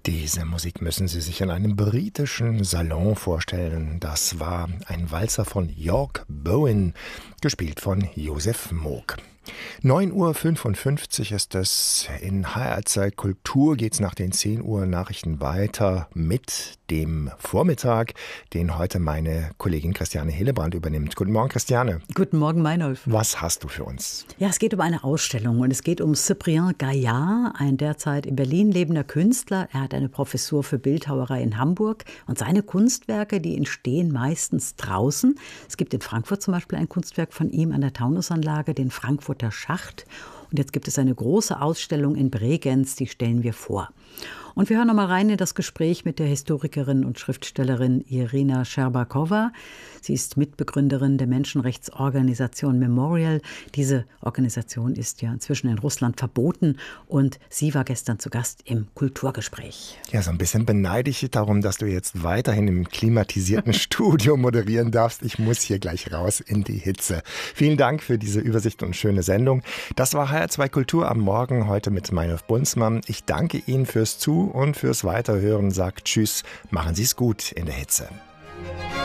Diese Musik müssen Sie sich in einem britischen Salon vorstellen. Das war ein Walzer von York Bowen, gespielt von Josef Moog. 9:55 Uhr ist es. In HR2 Kultur geht es nach den 10 Uhr Nachrichten weiter mit dem Vormittag, den heute meine Kollegin Christiane Hillebrand übernimmt. Guten Morgen, Christiane. Guten Morgen, Meinolf. Was hast du für uns? Ja, es geht um eine Ausstellung und es geht um Cyprien Gaillard, ein derzeit in Berlin lebender Künstler. Er hat eine Professur für Bildhauerei in Hamburg und seine Kunstwerke, die entstehen meistens draußen. Es gibt in Frankfurt zum Beispiel ein Kunstwerk von ihm an der Taunusanlage, den Frankfurter Schacht. Und jetzt gibt es eine große Ausstellung in Bregenz, die stellen wir vor. Und wir hören noch mal rein in das Gespräch mit der Historikerin und Schriftstellerin Irina Scherbakowa. Sie ist Mitbegründerin der Menschenrechtsorganisation Memorial. Diese Organisation ist ja inzwischen in Russland verboten und sie war gestern zu Gast im Kulturgespräch. Ja, so ein bisschen beneide ich dich darum, dass du jetzt weiterhin im klimatisierten Studio moderieren darfst. Ich muss hier gleich raus in die Hitze. Vielen Dank für diese Übersicht und schöne Sendung. Das war HR2 Kultur am Morgen, heute mit Meinolf Bunzmann. Ich danke Ihnen fürs Zu- und fürs Weiterhören. Sagt Tschüss, machen Sie es gut in der Hitze.